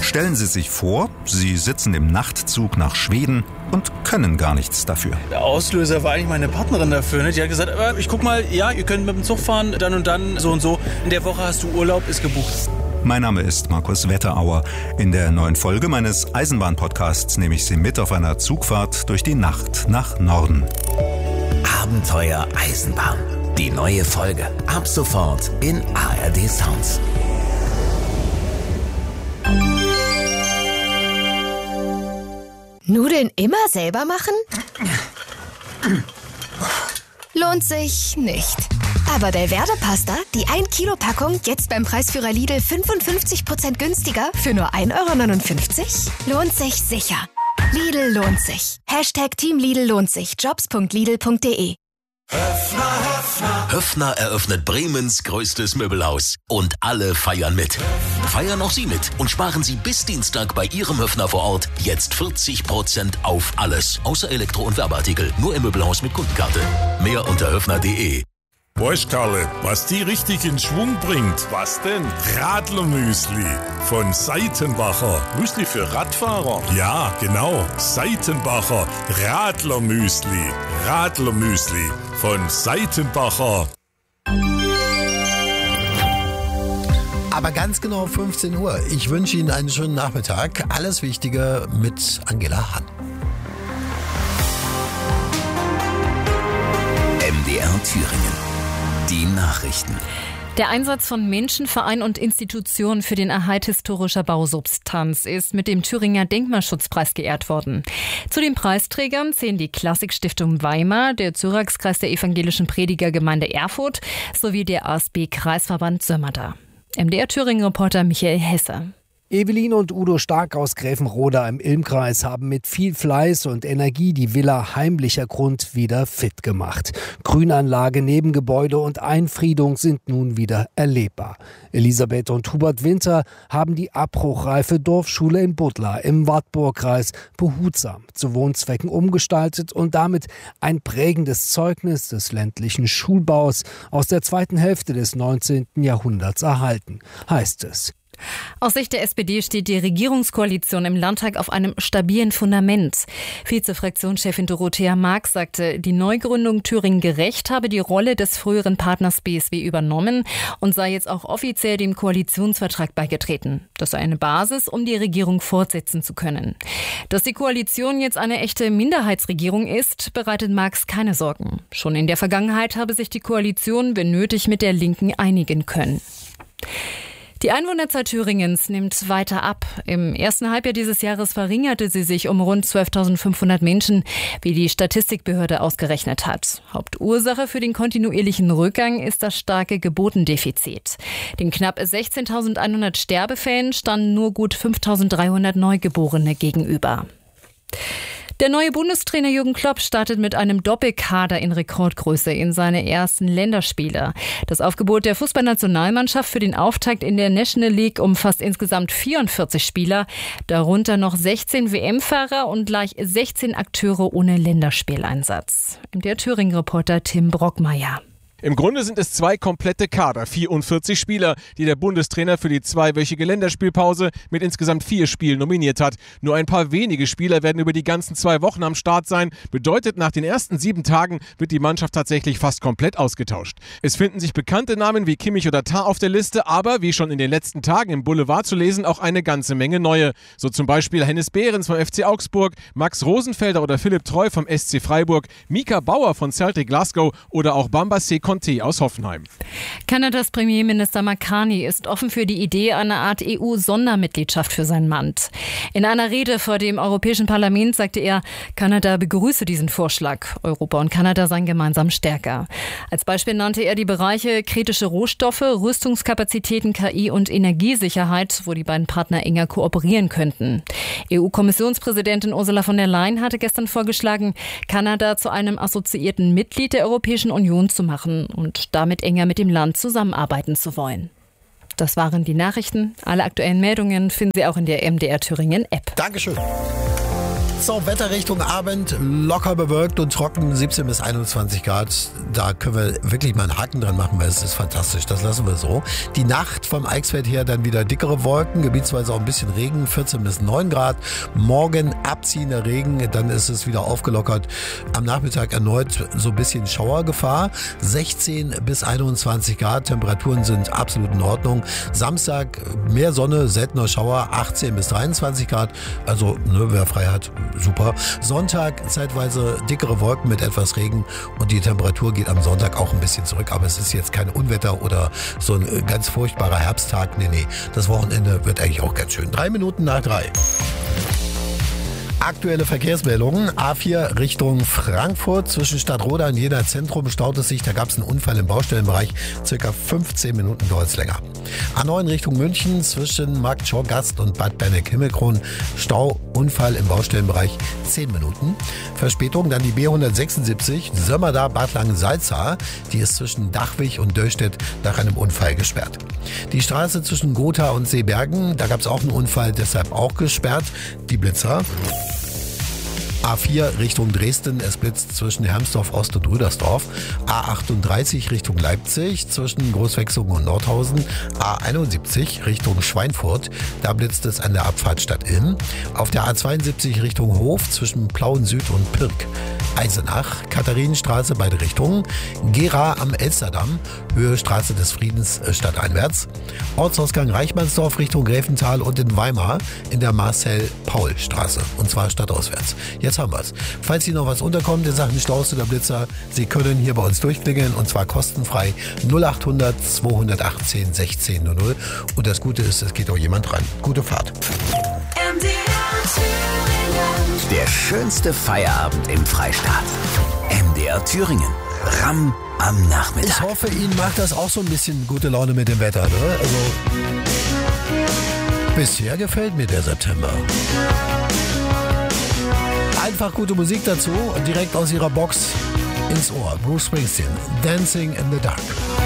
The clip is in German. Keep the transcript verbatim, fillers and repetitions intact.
Stellen Sie sich vor, Sie sitzen im Nachtzug nach Schweden und können gar nichts dafür. Der Auslöser war eigentlich meine Partnerin dafür. Ne? Die hat gesagt, äh, ich guck mal, ja, ihr könnt mit dem Zug fahren, dann und dann, so und so. In der Woche hast du Urlaub, ist gebucht. Mein Name ist Markus Wetterauer. In der neuen Folge meines Eisenbahn-Podcasts nehme ich Sie mit auf einer Zugfahrt durch die Nacht nach Norden. Abenteuer Eisenbahn. Die neue Folge. Ab sofort in A R D Sounds. Nudeln immer selber machen? Lohnt sich nicht. Aber Belverde Pasta, die ein Kilo Packung, jetzt beim Preisführer Lidl fünfundfünfzig Prozent günstiger für nur ein Euro neunundfünfzig? Lohnt sich sicher. Lidl lohnt sich. Hashtag Team Lidl lohnt sich. jobs punkt lidl punkt de. Höffner, Höffner. Höffner eröffnet Bremens größtes Möbelhaus. Und alle feiern mit. Feiern auch Sie mit und sparen Sie bis Dienstag bei Ihrem Höffner vor Ort jetzt vierzig Prozent auf alles. Außer Elektro- und Werbeartikel. Nur im Möbelhaus mit Kundenkarte. Mehr unter höffner punkt de. Weißt Karle, was die richtig in Schwung bringt? Was denn? Radlermüsli von Seitenbacher. Müsli für Radfahrer? Ja, genau. Seitenbacher Radlermüsli. Radlermüsli von Seitenbacher. Aber ganz genau fünfzehn Uhr. Ich wünsche Ihnen einen schönen Nachmittag. Alles Wichtige mit Angela Hahn. M D R Thüringen. Die Nachrichten. Der Einsatz von Menschen, Vereinen und Institutionen für den Erhalt historischer Bausubstanz ist mit dem Thüringer Denkmalschutzpreis geehrt worden. Zu den Preisträgern zählen die Klassikstiftung Weimar, der Syraxkreis der evangelischen Predigergemeinde Erfurt sowie der A S B-Kreisverband Sömmerda. M D R Thüringen-Reporter Michael Hesse. Evelyn und Udo Stark aus Gräfenroda im Ilmkreis haben mit viel Fleiß und Energie die Villa Heimlicher Grund wieder fit gemacht. Grünanlage, Nebengebäude und Einfriedung sind nun wieder erlebbar. Elisabeth und Hubert Winter haben die abbruchreife Dorfschule in Buttlar im Wartburgkreis behutsam zu Wohnzwecken umgestaltet und damit ein prägendes Zeugnis des ländlichen Schulbaus aus der zweiten Hälfte des neunzehnten Jahrhunderts erhalten, heißt es. Aus Sicht der S P D steht die Regierungskoalition im Landtag auf einem stabilen Fundament. Vizefraktionschefin Dorothea Marx sagte, die Neugründung Thüringen gerecht habe die Rolle des früheren Partners B S W übernommen und sei jetzt auch offiziell dem Koalitionsvertrag beigetreten. Das sei eine Basis, um die Regierung fortsetzen zu können. Dass die Koalition jetzt eine echte Minderheitsregierung ist, bereitet Marx keine Sorgen. Schon in der Vergangenheit habe sich die Koalition, wenn nötig, mit der Linken einigen können. Die Einwohnerzahl Thüringens nimmt weiter ab. Im ersten Halbjahr dieses Jahres verringerte sie sich um rund zwölftausendfünfhundert Menschen, wie die Statistikbehörde ausgerechnet hat. Hauptursache für den kontinuierlichen Rückgang ist das starke Geburtendefizit. Den knapp sechzehntausendeinhundert Sterbefällen standen nur gut fünftausenddreihundert Neugeborene gegenüber. Der neue Bundestrainer Jürgen Klopp startet mit einem Doppelkader in Rekordgröße in seine ersten Länderspiele. Das Aufgebot der Fußballnationalmannschaft für den Auftakt in der National League umfasst insgesamt vierundvierzig Spieler, darunter noch sechzehn W M-Fahrer und gleich sechzehn Akteure ohne Länderspieleinsatz. Der Thüringen-Reporter Tim Brockmeier. Im Grunde sind es zwei komplette Kader, vierundvierzig Spieler, die der Bundestrainer für die zweiwöchige Länderspielpause mit insgesamt vier Spielen nominiert hat. Nur ein paar wenige Spieler werden über die ganzen zwei Wochen am Start sein. Bedeutet, nach den ersten sieben Tagen wird die Mannschaft tatsächlich fast komplett ausgetauscht. Es finden sich bekannte Namen wie Kimmich oder Tah auf der Liste, aber wie schon in den letzten Tagen im Boulevard zu lesen, auch eine ganze Menge neue. So zum Beispiel Hennes Behrens vom F C Augsburg, Max Rosenfelder oder Philipp Treu vom S C Freiburg, Mika Bauer von Celtic Glasgow oder auch Bamba Conte aus Hoffenheim. Kanadas Premierminister Makani ist offen für die Idee einer Art E U-Sondermitgliedschaft für sein Land. In einer Rede vor dem Europäischen Parlament sagte er, Kanada begrüße diesen Vorschlag. Europa und Kanada seien gemeinsam stärker. Als Beispiel nannte er die Bereiche kritische Rohstoffe, Rüstungskapazitäten, K I und Energiesicherheit, wo die beiden Partner enger kooperieren könnten. E U-Kommissionspräsidentin Ursula von der Leyen hatte gestern vorgeschlagen, Kanada zu einem assoziierten Mitglied der Europäischen Union zu machen und damit enger mit dem Land zusammenarbeiten zu wollen. Das waren die Nachrichten. Alle aktuellen Meldungen finden Sie auch in der M D R Thüringen App. Dankeschön. So, Wetter Richtung Abend, locker bewölkt und trocken, siebzehn bis einundzwanzig Grad. Da können wir wirklich mal einen Haken dran machen, weil es ist fantastisch, das lassen wir so. Die Nacht vom Eichsfeld her dann wieder dickere Wolken, gebietsweise auch ein bisschen Regen, vierzehn bis neun Grad. Morgen abziehender Regen, dann ist es wieder aufgelockert. Am Nachmittag erneut so ein bisschen Schauergefahr, sechzehn bis einundzwanzig Grad, Temperaturen sind absolut in Ordnung. Samstag mehr Sonne, seltener Schauer, achtzehn bis dreiundzwanzig Grad, also ne, wer frei hat, super. Sonntag zeitweise dickere Wolken mit etwas Regen und die Temperatur geht am Sonntag auch ein bisschen zurück, aber es ist jetzt kein Unwetter oder so ein ganz furchtbarer Herbsttag. Nee, nee, das Wochenende wird eigentlich auch ganz schön. Drei Minuten nach drei. Aktuelle Verkehrsmeldungen. A vier Richtung Frankfurt zwischen Stadtroda und Jena Zentrum staut es sich. Da gab es einen Unfall im Baustellenbereich. Circa fünfzehn Minuten dauert es länger. A neun Richtung München zwischen Markt Schorgast und Bad Berneck-Himmelkron. Stau, Unfall im Baustellenbereich zehn Minuten. Verspätung dann die B hundertsechsundsiebzig Sömmerda Bad Langensalza. Die ist zwischen Dachwig und Döllstedt nach einem Unfall gesperrt. Die Straße zwischen Gotha und Seebergen, da gab es auch einen Unfall, deshalb auch gesperrt. Die Blitzer. A vier Richtung Dresden, es blitzt zwischen Hermsdorf Ost und Rüdersdorf. A achtunddreißig Richtung Leipzig zwischen Großwechsungen und Nordhausen. A einundsiebzig Richtung Schweinfurt, da blitzt es an der Abfahrt Stadt Ilm. Auf der A zweiundsiebzig Richtung Hof zwischen Plauen Süd und Pirk. Eisenach, Katharinenstraße beide Richtungen. Gera am Elsterdamm, Höhe Straße des Friedens stadteinwärts. Ortsausgang Reichmannsdorf Richtung Gräfental und in Weimar in der Marcel-Paul-Straße. Und zwar stadtauswärts. Jetzt haben wir's. Falls Ihnen noch was unterkommt in Sachen Staus oder Blitzer, Sie können hier bei uns durchklingeln und zwar kostenfrei null achthundert zweihundertachtzehn sechzehn null null. Und das Gute ist, es geht auch jemand ran. Gute Fahrt. Der schönste Feierabend im Freistaat. M D R Thüringen. Ramm am Nachmittag. Ich hoffe, Ihnen macht das auch so ein bisschen gute Laune mit dem Wetter, ne? Also, bisher gefällt mir der September. Einfach gute Musik dazu und direkt aus Ihrer Box ins Ohr. Bruce Springsteen, Dancing in the Dark.